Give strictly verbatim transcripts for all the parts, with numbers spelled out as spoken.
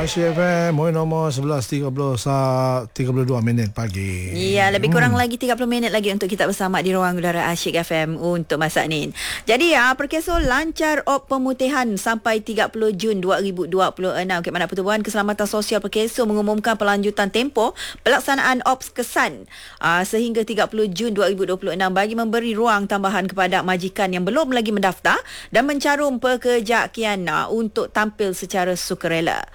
Asyik F M, Moin Nomor sebelas tiga puluh tiga puluh dua minit pagi. Ya, lebih kurang hmm. lagi tiga puluh minit lagi untuk kita bersama di ruang udara Asyik F M untuk masa ni. Jadi ya, Perkeso lancar op pemutihan sampai tiga puluh Jun dua ribu dua puluh enam. Khidmat Pertubuhan Keselamatan Sosial Perkeso mengumumkan pelanjutan tempoh pelaksanaan ops kesan aa, sehingga tiga puluh Jun dua ribu dua puluh enam bagi memberi ruang tambahan kepada majikan yang belum lagi mendaftar dan mencarum pekerja Kiana untuk tampil secara sukarela.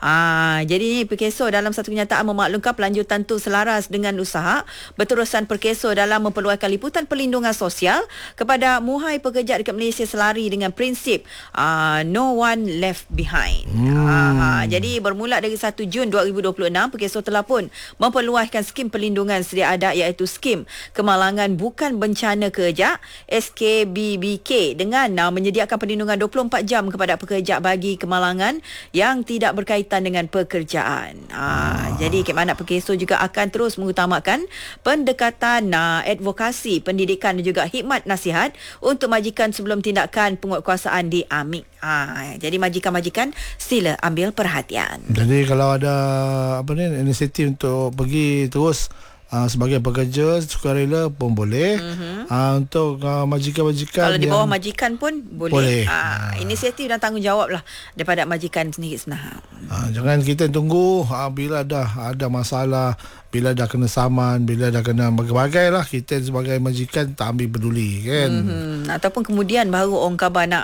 Ha, jadi ni Perkeso dalam satu kenyataan memaklumkan pelanjutan tu selaras dengan usaha berterusan Perkeso dalam memperluaskan liputan perlindungan sosial kepada muhai pekerja dekat Malaysia selari dengan prinsip uh, no one left behind. Hmm. Ha, jadi bermula dari satu Jun dua ribu dua puluh enam, Perkeso telah pun memperluaskan skim perlindungan sedia ada iaitu skim kemalangan bukan bencana kerja S K B B K dengan uh, menyediakan perlindungan dua puluh empat jam kepada pekerja bagi kemalangan yang tidak berkaitan dengan pekerjaan. Ha, ah. Jadi Khidmat Perkeso juga akan terus mengutamakan pendekatan uh, advokasi, pendidikan dan juga khidmat nasihat untuk majikan sebelum tindakan penguatkuasaan diambil. Ha, jadi majikan-majikan sila ambil perhatian. Jadi kalau ada apa ni inisiatif untuk pergi terus Uh, sebagai pekerja sukarela pun boleh. Uh-huh. Uh, untuk uh, majikan-majikan kalau di bawah majikan pun boleh, boleh. Uh, uh. Inisiatif dan tanggungjawab lah daripada majikan sendiri sebenarnya. Uh, jangan kita tunggu uh, bila dah ada masalah, bila dah kena saman, bila dah kena berbagai lah, kita sebagai majikan tak ambil peduli kan. Uh-huh. Ataupun kemudian baru orang khabar nak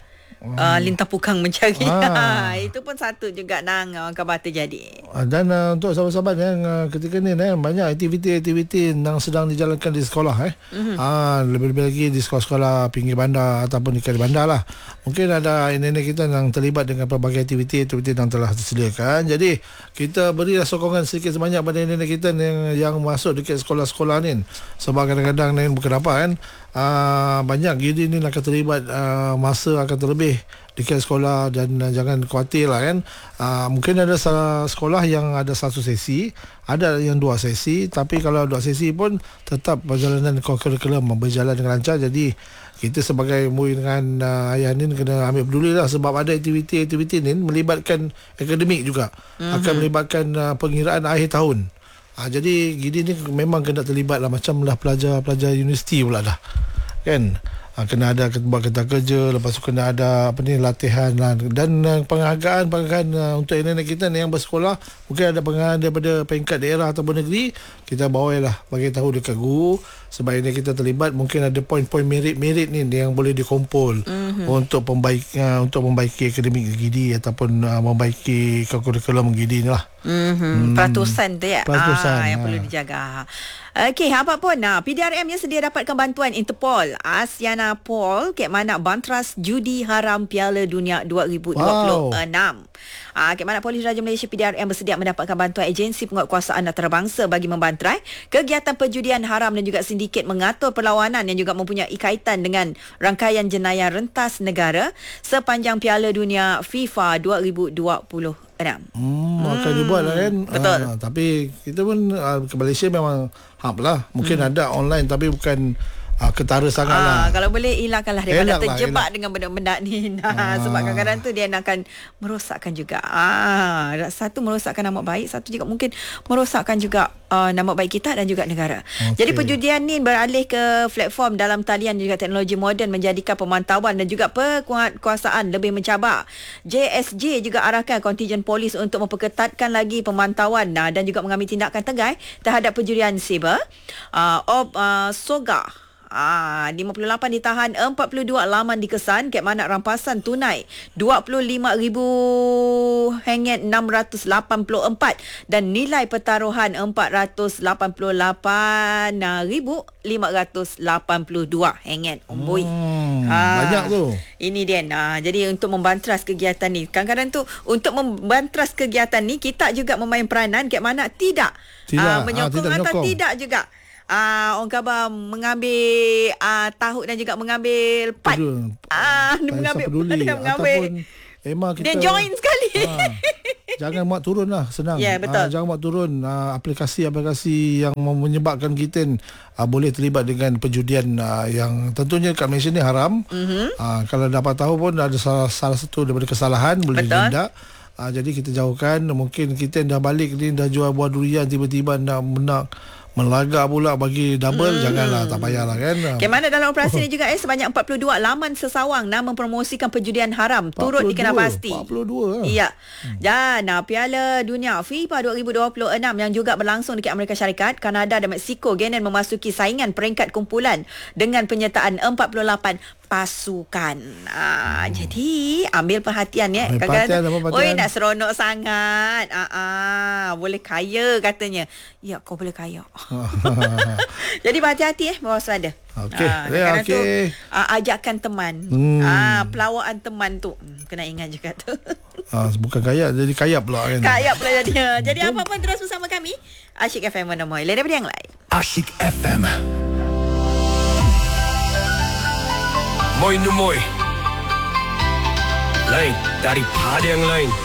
Uh, lintah pukang mencari. Ah. Itu pun satu juga nang orang khabar terjadi. Dan uh, untuk sahabat-sahabat yang uh, ketika ni eh, banyak aktiviti-aktiviti yang sedang dijalankan di sekolah eh. Mm-hmm. Ah, lebih-lebih lagi di sekolah-sekolah pinggir bandar ataupun di kiri bandar lah. Mungkin ada nenek kita yang terlibat dengan pelbagai aktiviti-aktiviti yang telah disediakan. Jadi kita berilah sokongan sedikit sebanyak pada nenek kita yang, yang masuk dekat sekolah-sekolah ni. Sebab kadang-kadang ni bukan apa kan. Uh, banyak gini ni akan terlibat uh, masa akan terlebih dekat sekolah dan uh, jangan khawatir lah kan. Uh, mungkin ada salah sekolah yang ada satu sesi, ada yang dua sesi, tapi kalau dua sesi pun tetap perjalanan kurikulum berjalan dengan lancar. Jadi kita sebagai murid dengan uh, ayah ni kena ambil peduli lah sebab ada aktiviti-aktiviti ni melibatkan akademik juga. Mm-hmm. Akan melibatkan uh, pengiraan akhir tahun. Ha, jadi gini ni memang kena terlibat lah macam lah pelajar-pelajar universiti pula dah kan. Ha, kena ada buat kerja kerja, lepas tu kena ada apa ni latihan lah. Dan uh, penghargaan penghargaan uh, untuk nenek kita ni yang bersekolah, mungkin ada penghargaan daripada peringkat daerah ataupun negeri, kita bawa lah bagi tahu dekat guru sebab ini kita terlibat. Mungkin ada poin-poin merit-merit ni yang boleh dikumpul mm-hmm. untuk pembaik uh, untuk membaiki akademik gidi ataupun uh, membaiki kurikulum gidi ni lah. Mm-hmm. Hmm. Peratusan tu ya. Peratusan ah, yang ha. perlu dijaga. Okey, apa pun nah, P D R M yang sedia dapatkan bantuan Interpol, Asiana Pol, Khidmat Bantras Judi Haram Piala Dunia dua ribu dua puluh enam. Wow. Ah, Khidmat Polis Raja Malaysia P D R M bersedia mendapatkan bantuan agensi penguatkuasaan antarabangsa bagi membantrai kegiatan perjudian haram dan juga sindiket mengatur perlawanan yang juga mempunyai kaitan dengan rangkaian jenayah rentas negara sepanjang Piala Dunia FIFA dua ribu dua puluh enam. Hmm, akan hmm. dibuat lah kan. Betul. Ha, tapi kita pun uh, ke Malaysia memang hub lah. Mungkin hmm. ada online tapi bukan uh, ketara sangat ah, lah. Kalau boleh elakkanlah daripada elak terjebak lah, dengan benda-benda ni. Nah, ah. Sebab kadang-kadang tu dia akan merosakkan juga. Ah, satu merosakkan nama baik, satu juga mungkin merosakkan juga uh, nama baik kita dan juga negara. Okay. Jadi perjudian ni beralih ke platform dalam talian dan juga teknologi moden menjadikan pemantauan dan juga penguatkuasaan lebih mencabar. J S J juga arahkan kontijen polis untuk memperketatkan lagi pemantauan nah, dan juga mengambil tindakan tegas terhadap perjudian siber. Uh, Ob uh, Soga Ah, lima puluh lapan ditahan, empat puluh dua laman dikesan, Khidmat rampasan tunai dua puluh lima ribu ringgit enam ratus lapan puluh empat dan nilai pertaruhan empat ratus lapan puluh lapan ribu lima ratus lapan puluh dua ringgit. Omboi. Hmm, ha, banyak tu. Ini dia. Nah, jadi untuk membantras kegiatan ni, kadang-kadang tu untuk membantras kegiatan ni kita juga memain peranan Khidmat tidak, tidak ah, menyokong ah, tidak atau tidak juga. Ah, orang khabar mengambil ah, tahu dan juga mengambil pat. Ah, dia mengambil pat, dia mengambil. Emma kita dia join sekali. Ha, jangan buat turun lah, senang. Ya, yeah, betul. Ha, jangan buat turun ha, aplikasi-aplikasi yang menyebabkan kita ha, boleh terlibat dengan perjudian ha, yang tentunya kat Malaysia ni haram. Mm-hmm. Ha, kalau dapat tahu pun ada salah, salah satu daripada kesalahan boleh ditindak. Uh, jadi kita jauhkan. Mungkin kita dah balik ni dah jual buah durian, tiba-tiba nak nak melagak pula bagi double, hmm. janganlah, tak payahlah kan. Okay, mana dalam operasi ni juga eh sebanyak empat puluh dua laman sesawang nak mempromosikan perjudian haram turut dikenal pasti. empat puluh dua Ya. Hmm. Dan uh, Piala Dunia FIFA dua ribu dua puluh enam yang juga berlangsung dekat Amerika Syarikat, Kanada dan Mexico Genan memasuki saingan peringkat kumpulan dengan penyertaan empat puluh lapan pasukan. Ah, hmm. Jadi ambil perhatian ya. Ambil perhatian, oi nak seronok sangat. Ah, ah, boleh kaya katanya. Ya, kau boleh kaya. Jadi berhati-hati eh, berwaspada. Okey. Ah, ya, okey. Uh, ajakan teman. Hmm. Ah, pelawaan teman tu. Hmm, kena ingat juga tu. Ah, bukan kaya, jadi kaya pula kan. Kaya pula jadinya. Jadi apa pun terus bersama kami. Asyik F M mana moi. Lain daripada yang lain. Asyik F M. Moi nu moi. Lain daripada yang lain.